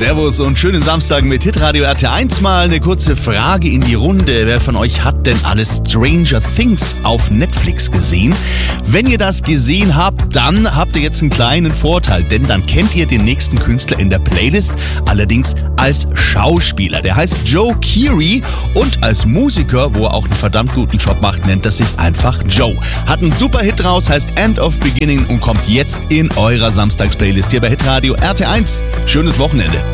Servus und schönen Samstag mit Hitradio RT1. Mal eine kurze Frage in die Runde. Wer von euch hat denn alles Stranger Things auf Netflix gesehen? Wenn ihr das gesehen habt, dann habt ihr jetzt einen kleinen Vorteil, denn dann kennt ihr den nächsten Künstler in der Playlist, allerdings als Schauspieler. Der heißt Joe Keery und als Musiker, wo er auch einen verdammt guten Job macht, nennt er sich einfach Joe. Hat einen super Hit raus, heißt End of Beginning und kommt jetzt in eurer Samstags-Playlist hier bei Hitradio RT1. Schönes Wochenende.